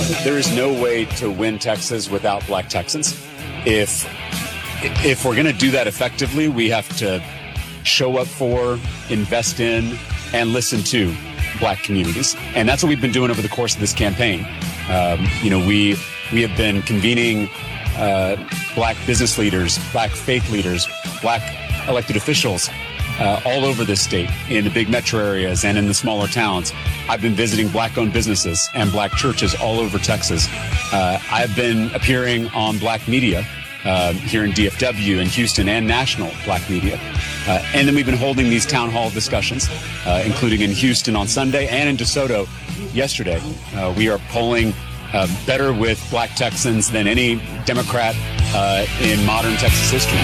There is no way to win Texas without Black Texans. If we're going to do that effectively, we have to show up for, invest in, and listen to Black communities. And that's what we've been doing over the course of this campaign. We have been convening Black business leaders, Black faith leaders, Black elected officials all over this state, in the big metro areas and in the smaller towns. I've been visiting Black-owned businesses and Black churches all over Texas. I've been appearing on Black media here in DFW and Houston and national Black media. And then we've been holding these town hall discussions, including in Houston on Sunday and in DeSoto yesterday. We are polling better with Black Texans than any Democrat in modern Texas history.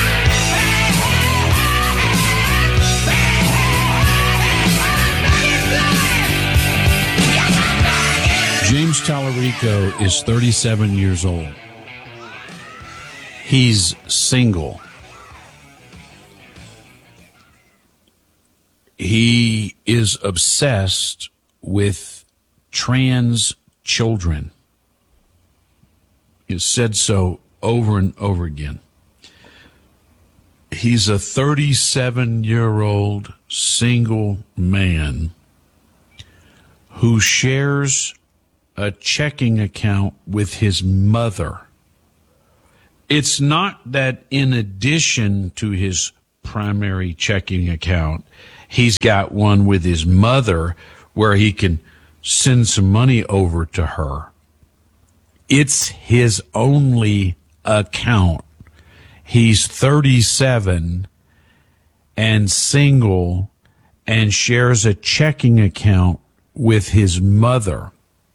James Tallarico is 37 years old. He's single. He is obsessed with trans children. He has said so over and over again. He's a 37-year-old single man who shares a checking account with his mother. It's not that in addition to his primary checking account, he's got one with his mother where he can send some money over to her. It's his only account. He's 37 and single and shares a checking account with his mother.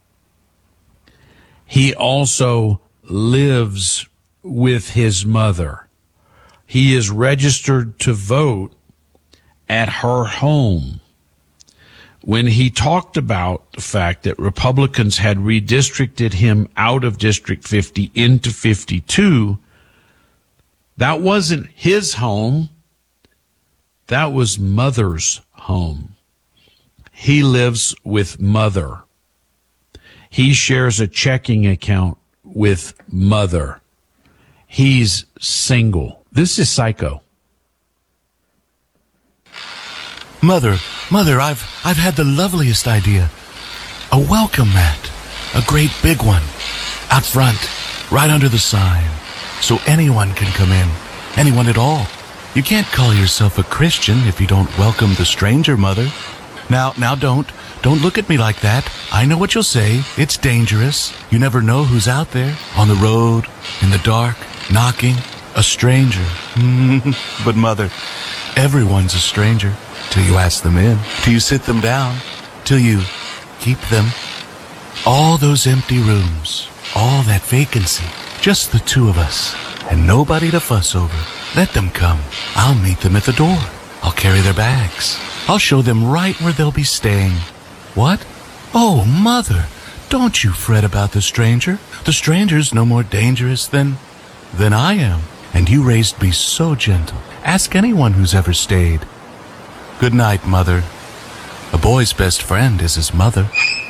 He also lives with his mother. He is registered to vote at her home. When he talked about the fact that Republicans had redistricted him out of District 50 into 52, that wasn't his home. That was mother's home. He lives with mother. He shares a checking account with mother. He's single. This is Psycho. Mother, I've had the loveliest idea. A welcome mat. A great big one. Out front, right under the sign. So anyone can come in. Anyone at all. You can't call yourself a Christian if you don't welcome the stranger, Mother. Now don't look at me like that. I know what you'll say. It's dangerous. You never know who's out there. On the road, in the dark, knocking. A stranger. But Mother, everyone's a stranger. Till you ask them in. Till you sit them down. Till you keep them. All those empty rooms. All that vacancy. Just the two of us. And nobody to fuss over. Let them come. I'll meet them at the door. I'll carry their bags. I'll show them right where they'll be staying. What? Oh, Mother, don't you fret about the stranger. The stranger's no more dangerous than I am. And you raised me so gentle. Ask anyone who's ever stayed. Good night, Mother. A boy's best friend is his mother.